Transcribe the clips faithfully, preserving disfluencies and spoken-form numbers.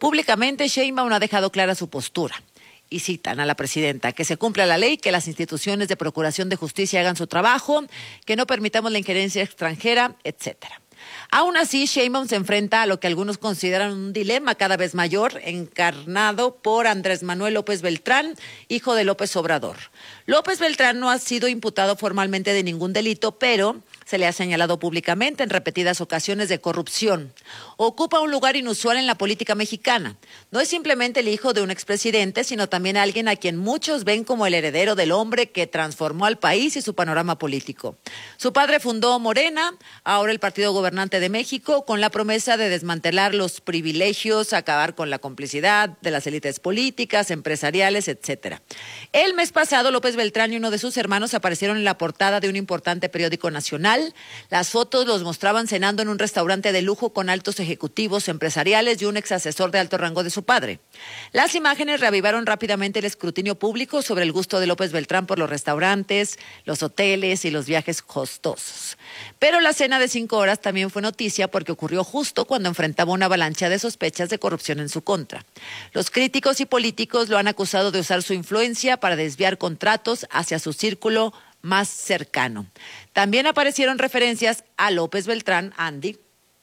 Públicamente, Sheinbaum ha dejado clara su postura. Y citan a la presidenta: que se cumpla la ley, que las instituciones de procuración de justicia hagan su trabajo, que no permitamos la injerencia extranjera, etcétera. Aún así, Sheinbaum se enfrenta a lo que algunos consideran un dilema cada vez mayor, encarnado por Andrés Manuel López Beltrán, hijo de López Obrador. López Beltrán no ha sido imputado formalmente de ningún delito, pero se le ha señalado públicamente en repetidas ocasiones de corrupción. Ocupa un lugar inusual en la política mexicana. No es simplemente el hijo de un expresidente, sino también alguien a quien muchos ven como el heredero del hombre que transformó al país y su panorama político. Su padre fundó Morena, ahora el partido gobernante de México, con la promesa de desmantelar los privilegios, acabar con la complicidad de las élites políticas, empresariales, etcétera. El mes pasado, López Beltrán y uno de sus hermanos aparecieron en la portada de un importante periódico nacional. Las fotos los mostraban cenando en un restaurante de lujo con altos ejecutivos empresariales y un ex asesor de alto rango de su padre. Las imágenes reavivaron rápidamente el escrutinio público sobre el gusto de López Beltrán por los restaurantes, los hoteles y los viajes costosos. Pero la cena de cinco horas también fue noticia porque ocurrió justo cuando enfrentaba una avalancha de sospechas de corrupción en su contra. Los críticos y políticos lo han acusado de usar su influencia para desviar contratos hacia su círculo más cercano. También aparecieron referencias a López Beltrán, Andy,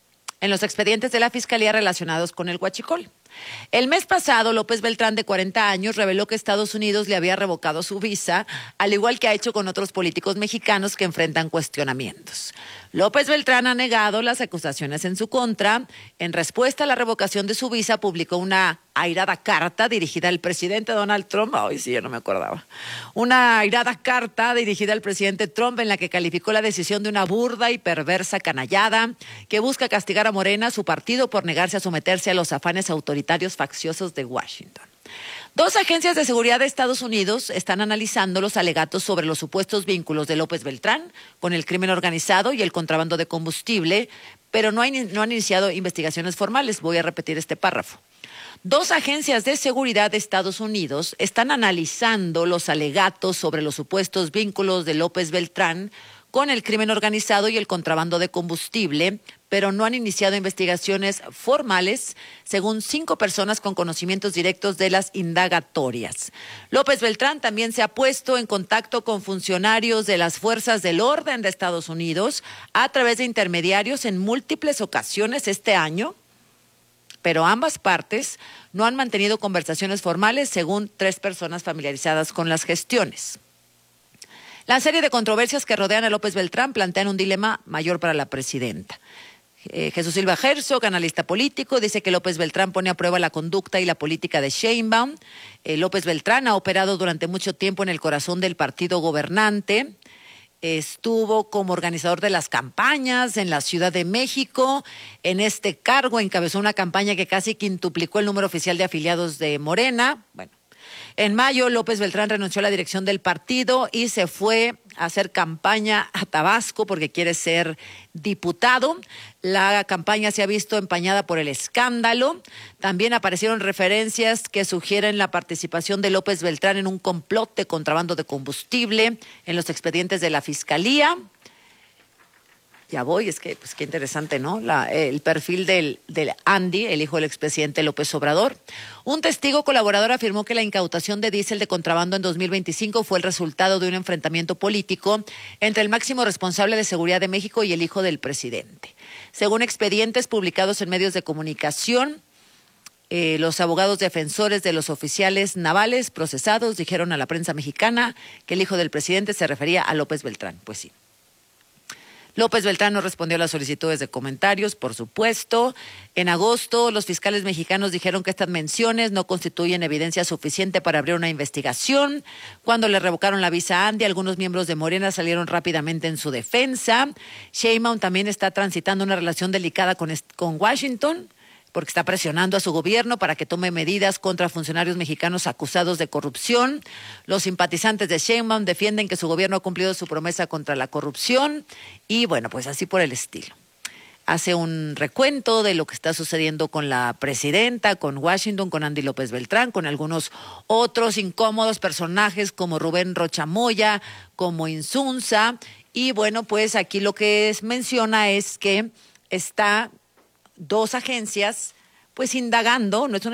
en los expedientes de la Fiscalía relacionados con el huachicol. El mes pasado, López Beltrán, de cuarenta años, reveló que Estados Unidos le había revocado su visa, al igual que ha hecho con otros políticos mexicanos que enfrentan cuestionamientos. López Beltrán ha negado las acusaciones en su contra. En respuesta a la revocación de su visa, publicó una airada carta dirigida al presidente Donald Trump. Ay, sí, yo no me acordaba. Una airada carta dirigida al presidente Trump en la que calificó la decisión de una burda y perversa canallada que busca castigar a Morena, su partido, por negarse a someterse a los afanes autoritarios facciosos de Washington. Dos agencias de seguridad de Estados Unidos están analizando los alegatos sobre los supuestos vínculos de López Beltrán con el crimen organizado y el contrabando de combustible, pero no, hay, no han iniciado investigaciones formales. Voy a repetir este párrafo. Dos agencias de seguridad de Estados Unidos están analizando los alegatos sobre los supuestos vínculos de López Beltrán con el crimen organizado y el contrabando de combustible, pero no han iniciado investigaciones formales, según cinco personas con conocimientos directos de las indagatorias. López Beltrán también se ha puesto en contacto con funcionarios de las fuerzas del orden de Estados Unidos a través de intermediarios en múltiples ocasiones este año, pero ambas partes no han mantenido conversaciones formales, según tres personas familiarizadas con las gestiones. La serie de controversias que rodean a López Beltrán plantean un dilema mayor para la presidenta. Eh, Jesús Silva Herzog, analista político, dice que López Beltrán pone a prueba la conducta y la política de Sheinbaum. Eh, López Beltrán ha operado durante mucho tiempo en el corazón del partido gobernante. Estuvo como organizador de las campañas en la Ciudad de México. En este cargo encabezó una campaña que casi quintuplicó el número oficial de afiliados de Morena. Bueno, en mayo, López Beltrán renunció a la dirección del partido y se fue a hacer campaña a Tabasco porque quiere ser diputado. La campaña se ha visto empañada por el escándalo. También aparecieron referencias que sugieren la participación de López Beltrán en un complot de contrabando de combustible en los expedientes de la Fiscalía. Ya voy, es que, pues qué interesante, ¿no? La, el perfil del, del Andy, el hijo del expresidente López Obrador. Un testigo colaborador afirmó que la incautación de diésel de contrabando en dos mil veinticinco fue el resultado de un enfrentamiento político entre el máximo responsable de seguridad de México y el hijo del presidente. Según expedientes publicados en medios de comunicación, eh, los abogados defensores de los oficiales navales procesados dijeron a la prensa mexicana que el hijo del presidente se refería a López Beltrán. Pues sí. López Beltrán no respondió a las solicitudes de comentarios, por supuesto. En agosto, los fiscales mexicanos dijeron que estas menciones no constituyen evidencia suficiente para abrir una investigación. Cuando le revocaron la visa a Andy, algunos miembros de Morena salieron rápidamente en su defensa. Sheinbaum también está transitando una relación delicada con, con Washington, porque está presionando a su gobierno para que tome medidas contra funcionarios mexicanos acusados de corrupción. Los simpatizantes de Sheinbaum defienden que su gobierno ha cumplido su promesa contra la corrupción y bueno, pues así por el estilo. Hace un recuento de lo que está sucediendo con la presidenta, con Washington, con Andy López Beltrán, con algunos otros incómodos personajes como Rubén Rocha Moya, como Insunza. Y bueno, pues aquí lo que es, menciona es que está dos agencias pues indagando, no es una